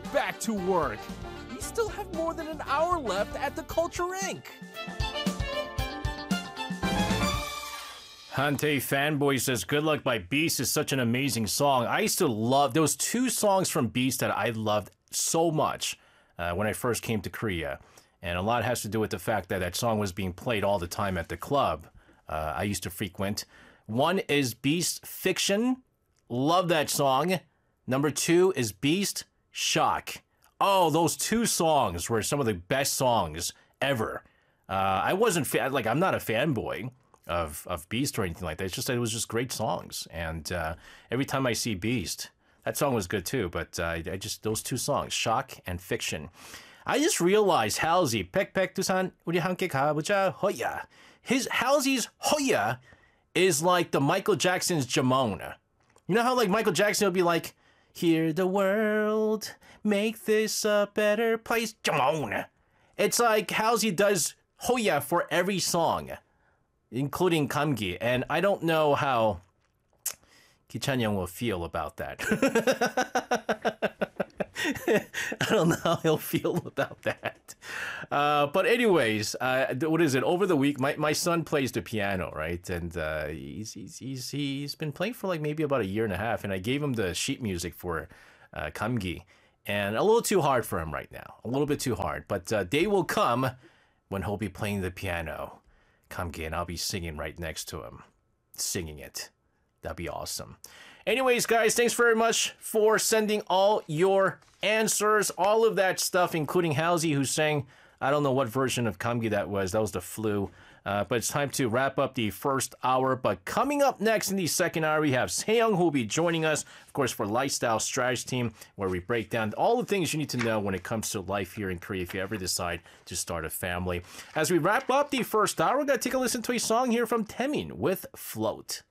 back to work. We still have more than an hour left at the Culture Inc. Hante Fanboy says, Good Luck by Beast is such an amazing song. I used to love, there was two songs from Beast that I loved so much when I first came to Korea. And a lot has to do with the fact that that song was being played all the time at the club I used to frequent. One is Beast Fiction. Love that song. Number two is Beast Shock. Oh, those two songs were some of the best songs ever. I wasn't, I'm not a fanboy of Beast or anything like that. It's just that it was just great songs. And every time I see Beast, that song was good too. But I just, those two songs, Shock and Fiction. I just realized Halsey, 팩팩 두산 우리 함께 가보자 호야. Halsey's Hoya is like the Michael Jackson's Jamon. You know how like Michael Jackson would be like, hear the world, make this a better place, Jamon. It's like Halsey does Hoya for every song, including Kamgi, and I don't know how Ki Chan-young will feel about that. I don't know how he'll feel about that. But anyways, what is it? Over the week, my son plays the piano, right? And he's been playing for like maybe about a year and a half, and I gave him the sheet music for Kamgi, and a little too hard for him right now. A little bit too hard. But day will come when he'll be playing the piano, Kamgi, and I'll be singing right next to him, singing it. That'd be awesome. Anyways, guys, thanks very much for sending all your answers, all of that stuff, including Halsey, who sang, I don't know what version of Kamgi that was. That was the flu. But it's time to wrap up the first hour. But coming up next in the second hour, we have Seyoung, who will be joining us, of course, for Lifestyle Strategy Team, where we break down all the things you need to know when it comes to life here in Korea if you ever decide to start a family. As we wrap up the first hour, we're going to take a listen to a song here from Taemin with Float.